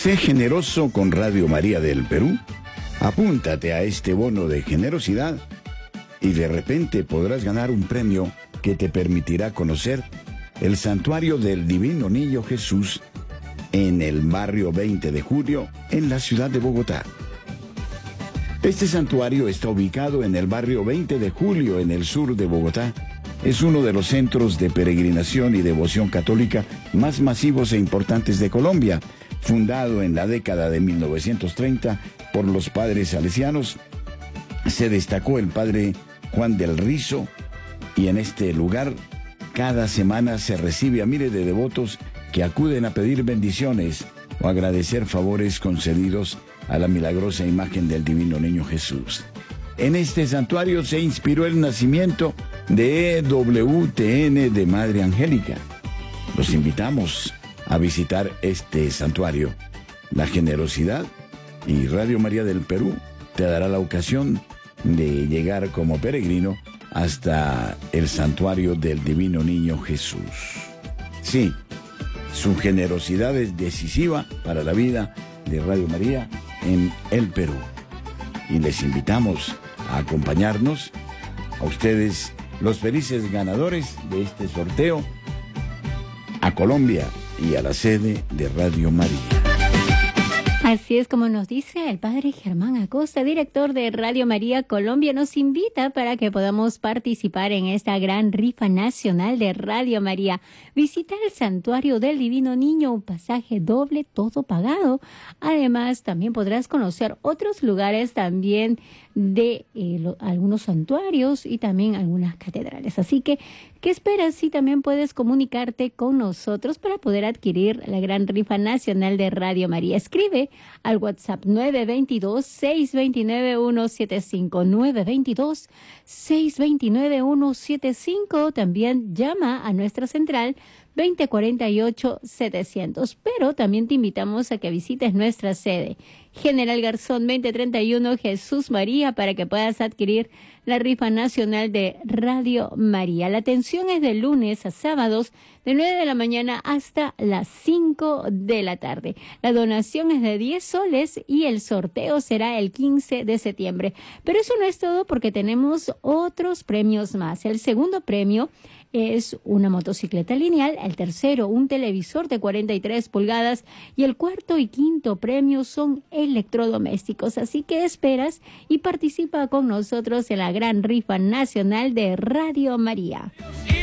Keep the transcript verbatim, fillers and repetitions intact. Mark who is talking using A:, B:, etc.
A: Sé generoso con Radio María del Perú. Apúntate a este bono de generosidad y de repente podrás ganar un premio que te permitirá conocer el Santuario del Divino Niño Jesús en el barrio veinte de julio, en la ciudad de Bogotá. Este santuario está ubicado en el barrio veinte de julio, en el sur de Bogotá. Es uno de los centros de peregrinación y devoción católica más masivos e importantes de Colombia, fundado en la década de mil novecientos treinta por los padres salesianos. Se destacó el padre Juan del Rizo, y en este lugar cada semana se recibe a miles de devotos que acuden a pedir bendiciones o agradecer favores concedidos a la milagrosa imagen del Divino Niño Jesús. En este santuario se inspiró el nacimiento de E W T N de Madre Angélica. Los invitamos a visitar este santuario. La generosidad y Radio María del Perú te dará la ocasión de llegar como peregrino hasta el santuario del Divino Niño Jesús. Sí, su generosidad es decisiva para la vida de Radio María en el Perú. Y les invitamos a acompañarnos, a ustedes, los felices ganadores de este sorteo, a Colombia y a la sede de Radio María.
B: Así es como nos dice el padre Germán Acosta, director de Radio María Colombia, nos invita para que podamos participar en esta gran rifa nacional de Radio María. Visita el Santuario del Divino Niño, un pasaje doble, todo pagado. Además, también podrás conocer otros lugares también de eh, lo, algunos santuarios y también algunas catedrales. Así que, ¿qué esperas? Si también puedes comunicarte con nosotros para poder adquirir la gran rifa nacional de Radio María. Escribe al WhatsApp nueve dos dos, seis dos nueve, uno siete cinco, nueve dos dos, seis dos nueve, uno siete cinco. También llama a nuestra central veinte cuarenta y ocho, setecientos. Pero también te invitamos a que visites nuestra sede, General Garzón veinte treinta y uno, Jesús María, para que puedas adquirir la rifa nacional de Radio María. La atención es de lunes a sábados, de nueve de la mañana hasta las cinco de la tarde. La donación es de diez soles y el sorteo será el quince de septiembre. Pero eso no es todo, porque tenemos otros premios más. El segundo premio es una motocicleta lineal, el tercero un televisor de cuarenta y tres pulgadas y el cuarto y quinto premio son electrodomésticos. Así que esperas y participa con nosotros en la gran rifa nacional de Radio María.